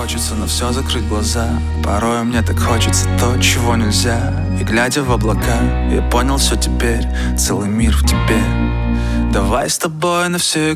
хочется на все закрыть глаза. Порой мне так хочется то, чего нельзя. И глядя в облака, я понял все теперь. Целый мир в тебе. Давай с тобой на все